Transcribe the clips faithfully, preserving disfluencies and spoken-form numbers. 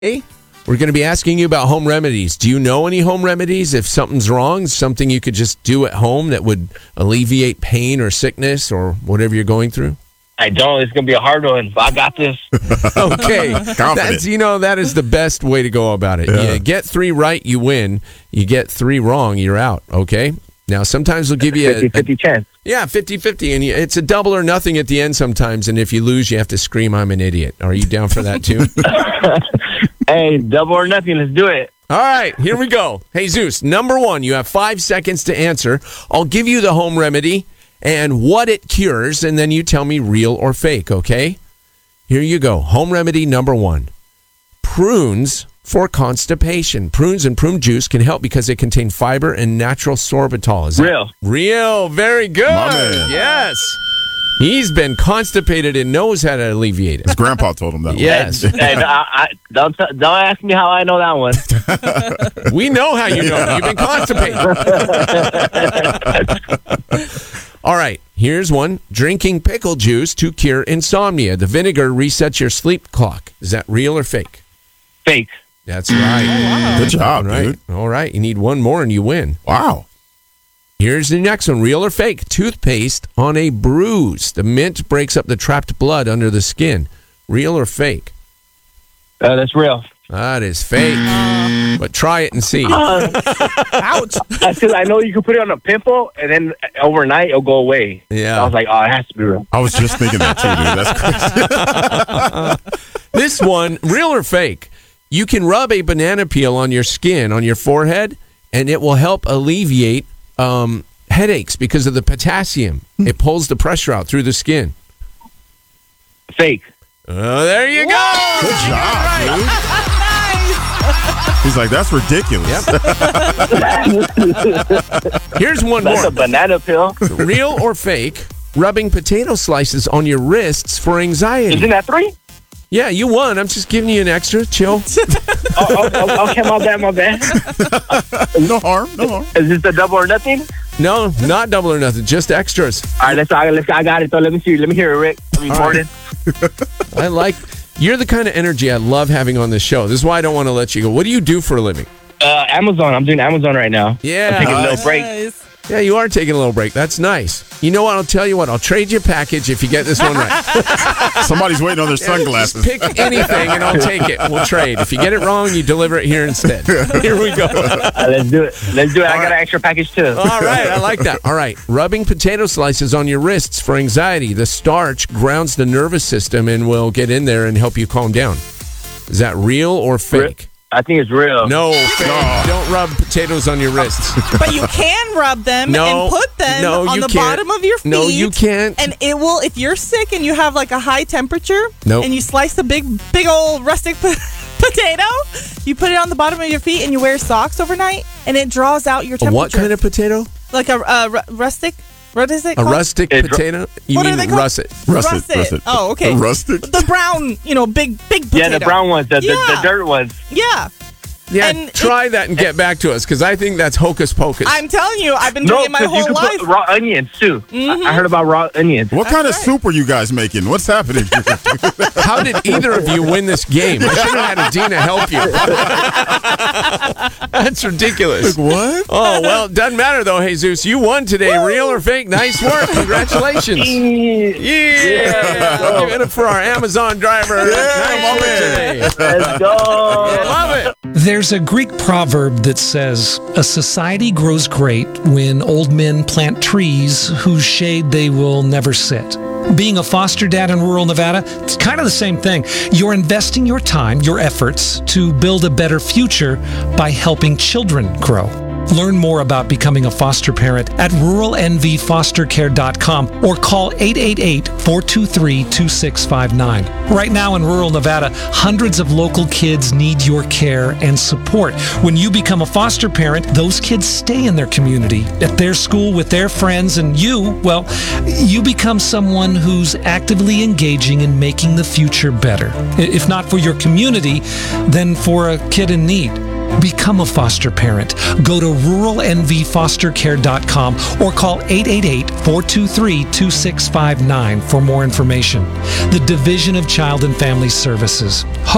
Hey, we're going to be asking you about home remedies. Do you know any home remedies? If something's wrong, something you could just do at home that would alleviate pain or sickness or whatever you're going through? I don't. It's going to be a hard one, but I got this. Okay. That's, you know, that is the best way to go about it. Yeah. You get three right, you win. You get three wrong, you're out. Okay? Now, sometimes we'll give you a... fifty-fifty chance. Yeah, fifty-fifty, and you, it's a double or nothing at the end sometimes, and if you lose, you have to scream, I'm an idiot. Are you down for that, too? Hey, double or nothing. Let's do it. All right, here we go. Jesus, number one, you have five seconds to answer. I'll give you the home remedy and what it cures, and then you tell me real or fake, okay? Here you go. Home remedy number one. Prunes for constipation. Prunes and prune juice can help because they contain fiber and natural sorbitol. Is that Real. Real. Very good. My man. Yes. He's been constipated and knows how to alleviate it. His grandpa told him that. Yes. Hey, I, I, don't, t- don't ask me how I know that one. We know how you know. You've been constipated. All right, here's one. Drinking pickle juice to cure insomnia. The vinegar resets your sleep clock. Is that real or fake? Fake. That's right. Good job, All right. dude. All right, you need one more and you win. Wow. Here's the next one. Real or fake? Toothpaste on a bruise. The mint breaks up the trapped blood under the skin. Real or fake? Uh, that's real. That is fake. But try it and see. Ouch. Because I know you can put it on a pimple, and then overnight it'll go away. Yeah. I was like, oh, it has to be real. I was just thinking that too, dude. That's crazy. This one, real or fake? You can rub a banana peel on your skin, on your forehead, and it will help alleviate um, headaches because of the potassium. It pulls the pressure out through the skin. Fake. Oh, there you go. Good job, dude. He's like, that's ridiculous. Yep. Here's one That's more. a banana pill. Real or fake? Rubbing potato slices on your wrists for anxiety. Isn't that three? Yeah, you won. I'm just giving you an extra. Chill. oh, oh, oh, okay, my bad, my bad. No harm, no harm. Is this the double or nothing? No, not double or nothing. Just extras. All right, let's, let's, I got it. So let me see. Let me hear it, Rick. I'm recording. I like... You're the kind of energy I love having on this show. This is why I don't want to let you go. What do you do for a living? Uh, Amazon. I'm doing Amazon right now. Yeah. I'm taking Nice. a little break. Nice. Yeah, you are taking a little break. That's nice. You know what? I'll tell you what. I'll trade you a package if you get this one right. Somebody's waiting on their sunglasses. Pick anything and I'll take it. We'll trade. If you get it wrong, you deliver it here instead. Here we go. Uh, let's do it. Let's do it. I got an extra package too. All right. I like that. All right. Rubbing potato slices on your wrists for anxiety. The starch grounds the nervous system and will get in there and help you calm down. Is that real or fake? I think it's real. No, fake. Don't rub potatoes on your wrists. But you can rub them No, and put them no, on you the can't. bottom of your feet. No, you can't. And it will, if you're sick and you have like a high temperature, Nope. and you slice a big, big old rustic po- potato, you put it on the bottom of your feet and you wear socks overnight, and it draws out your A temperature. what kind of potato? Like a uh, ru- rustic? What is it A called? rustic It's- potato? You What are mean they called? russet? Russet, Russet. russet. Oh, okay. A rustic? The brown, you know, big, big potato. Yeah, the brown ones, the, the, Yeah. the dirt ones. Yeah. Yeah, And try that and get back to us because I think that's hocus pocus. I'm telling you, I've been doing No, it my because you whole can life. put raw onions too. I, I heard about raw onions. What kind of right. soup are you guys making? What's happening here? How did either of you win this game? I should have had Adina help you. That's ridiculous. Like, what? Oh, well, it doesn't matter though, Jesus. You won today. Real or fake? Nice work. Congratulations. Yeah. Give it up for our Amazon driver. Nice work today. Let's go. Love it. There's a Greek proverb that says, a society grows great when old men plant trees whose shade they will never sit. Being a foster dad in rural Nevada, it's kind of the same thing. You're investing your time, your efforts to build a better future by helping children grow. Learn more about becoming a foster parent at rural n v foster care dot com or call eight eight eight, four two three, two six five nine. Right now in rural Nevada, hundreds of local kids need your care and support. When you become a foster parent, those kids stay in their community, at their school with their friends, and you, well, you become someone who's actively engaging in making the future better. If not for your community, then for a kid in need. Become a foster parent. Go to rural n v foster care dot com or call eight eight eight, four two three, two six five nine for more information. The Division of Child and Family Services. Hope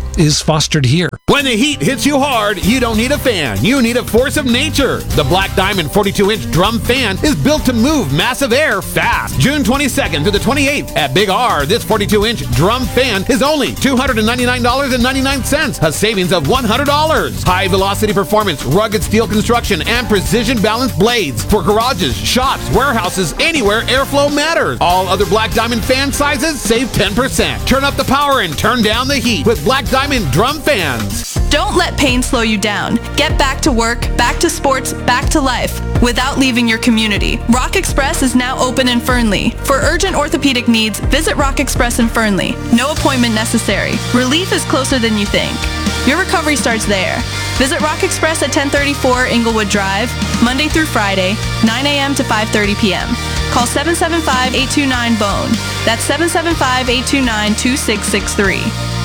is fostered here. When the heat hits you hard, you don't need a fan. You need a force of nature. The Black Diamond forty-two inch drum fan is built to move massive air fast. June twenty-second to the twenty-eighth at Big R, this forty-two inch drum fan is only two hundred ninety-nine dollars and ninety-nine cents, a savings of one hundred dollars. High velocity performance, rugged steel construction, and precision balanced blades for garages, shops, warehouses, anywhere airflow matters. All other Black Diamond fan sizes save ten percent. Turn up the power and turn down the heat with Black Diamond drum fans. Don't let pain slow you down. Get back to work, back to sports, back to life without leaving your community. Rock Express is now open in Fernley. For urgent orthopedic needs, visit Rock Express in Fernley. No appointment necessary. Relief is closer than you think. Your recovery starts there. Visit Rock Express at ten thirty-four Inglewood Drive, Monday through Friday, nine a.m. to five thirty p.m. Call seven seven five, eight two nine, B O N E. That's seven seven five, eight two nine, two six six three.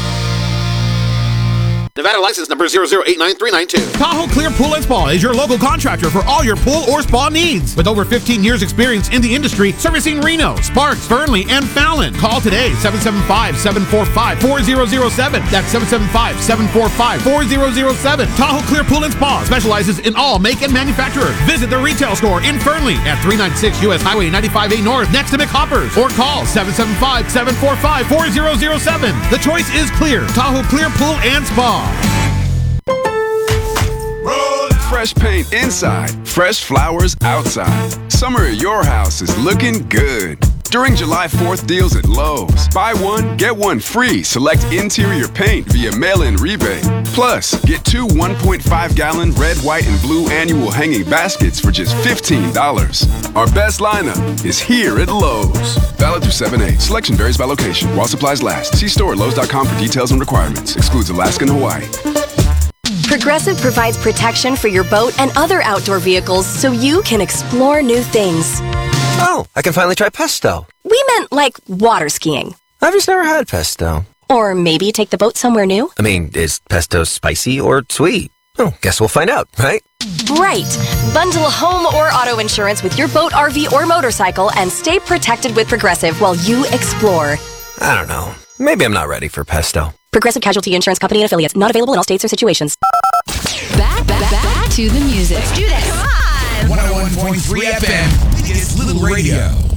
Nevada license number zero zero eight nine three nine two. Tahoe Clear Pool and Spa is your local contractor for all your pool or spa needs. With over fifteen years experience in the industry, servicing Reno, Sparks, Fernley, and Fallon. Call today, seven seven five, seven four five, four zero zero seven. That's seven seven five, seven four five, four zero zero seven. Tahoe Clear Pool and Spa specializes in all make and manufacturers. Visit the retail store in Fernley at three ninety-six U S Highway ninety-five A North next to McHoppers. Or call seven seven five, seven four five, four zero zero seven. The choice is clear. Tahoe Clear Pool and Spa. Fresh paint inside, fresh flowers outside. Summer at your house is looking good. During July fourth deals at Lowe's, buy one, get one free. Select interior paint via mail-in rebate. Plus, get two one point five gallon red, white, and blue annual hanging baskets for just fifteen dollars. Our best lineup is here at Lowe's. Valid through seven eight. Selection varies by location. While supplies last. See store at Lowe's dot com for details and requirements. Excludes Alaska and Hawaii. Progressive provides protection for your boat and other outdoor vehicles so you can explore new things. Oh, I can finally try pesto. We meant like water skiing. I've just never had pesto. Or maybe take the boat somewhere new. I mean, is pesto spicy or sweet? Oh, guess we'll find out, right? Right. Bundle home or auto insurance with your boat, R V, or motorcycle and stay protected with Progressive while you explore. I don't know. Maybe I'm not ready for pesto. Progressive Casualty Insurance Company and Affiliates. Not available in all states or situations. Back, back, back to the music. Let's do this. Come on. one oh one point three F M. It's Little Radio.